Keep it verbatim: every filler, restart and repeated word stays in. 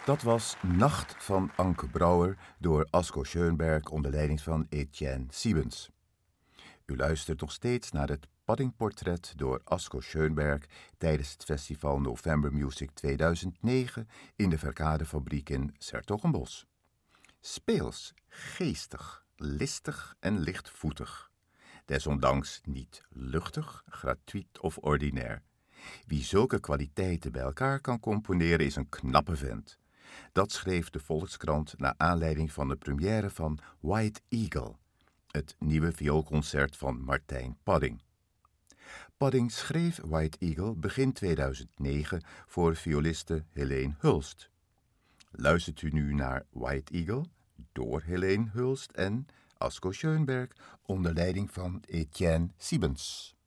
Dat was Nacht van Anke Brouwer door Asko Schoenberg onder leiding van Etienne Siebens. U luistert nog steeds naar het Paddingportret door Asko Schoenberg tijdens het festival November Music tweeduizend negen in de Verkadefabriek in 's-Hertogenbosch. Speels, geestig, listig en lichtvoetig. Desondanks niet luchtig, gratuit of ordinair. Wie zulke kwaliteiten bij elkaar kan componeren is een knappe vent. Dat schreef de Volkskrant naar aanleiding van de première van White Eagle, het nieuwe vioolconcert van Martijn Padding. Padding schreef White Eagle begin tweeduizend negen voor violiste Helene Hulst. Luistert u nu naar White Eagle door Helene Hulst en Asko Schoenberg onder leiding van Etienne Siebens.